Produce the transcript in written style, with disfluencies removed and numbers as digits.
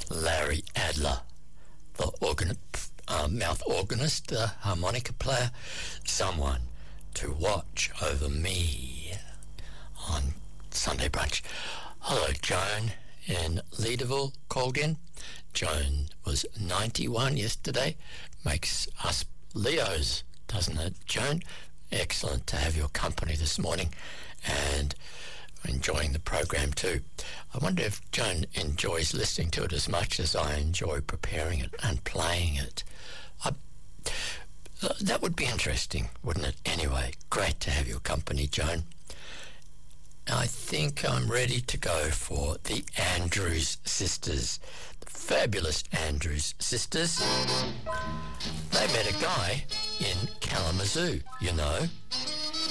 Larry Adler, the mouth organist, harmonica player, someone to watch over me on Sunday Brunch. Hello, Joan in Leederville called in. Joan was 91 yesterday. Makes us Leos, doesn't it, Joan? Excellent to have your company this morning and enjoying the program too. I wonder if Joan enjoys listening to it as much as I enjoy preparing it and playing it. That would be interesting, wouldn't it? Anyway, great to have your company, Joan. I think I'm ready to go for the Andrews Sisters, the fabulous Andrews Sisters. They met a guy in Kalamazoo, you know.